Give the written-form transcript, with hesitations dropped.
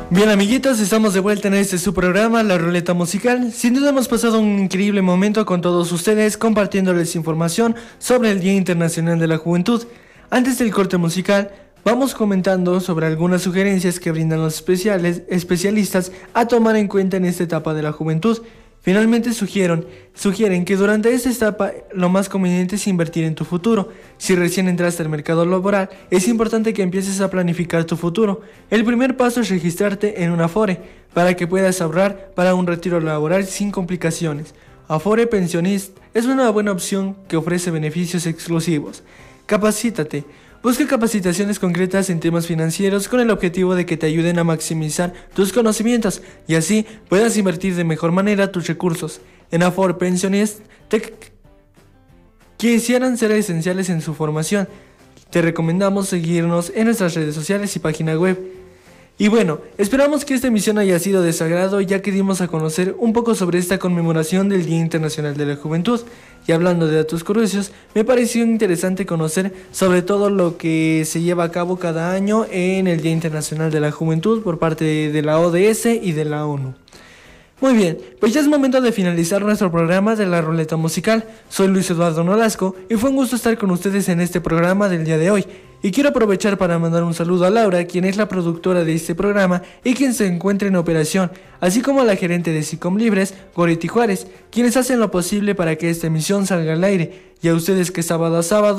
Bien, amiguitos, estamos de vuelta en este su programa, La Ruleta Musical. Sin duda hemos pasado un increíble momento con todos ustedes, compartiéndoles información sobre el Día Internacional de la Juventud. Antes del corte musical, vamos comentando sobre algunas sugerencias que brindan los especialistas a tomar en cuenta en esta etapa de la juventud. Finalmente sugieren que durante esta etapa lo más conveniente es invertir en tu futuro. Si recién entraste al mercado laboral, es importante que empieces a planificar tu futuro. El primer paso es registrarte en un Afore, para que puedas ahorrar para un retiro laboral sin complicaciones. Afore Pensionist es una buena opción que ofrece beneficios exclusivos. Capacítate. Busca capacitaciones concretas en temas financieros con el objetivo de que te ayuden a maximizar tus conocimientos y así puedas invertir de mejor manera tus recursos. En Afore Pensionist quisieran ser esenciales en su formación. Te recomendamos seguirnos en nuestras redes sociales y página web. Y bueno, esperamos que esta emisión haya sido de su agrado, ya que dimos a conocer un poco sobre esta conmemoración del Día Internacional de la Juventud. Y hablando de datos curiosos, me pareció interesante conocer sobre todo lo que se lleva a cabo cada año en el Día Internacional de la Juventud por parte de la ODS y de la ONU. Muy bien, pues ya es momento de finalizar nuestro programa de La Ruleta Musical. Soy Luis Eduardo Nolasco y fue un gusto estar con ustedes en este programa del día de hoy. Y quiero aprovechar para mandar un saludo a Laura, quien es la productora de este programa y quien se encuentra en operación, así como a la gerente de SICOM Libres, Goretti Juárez, quienes hacen lo posible para que esta emisión salga al aire, y a ustedes que sábado a sábado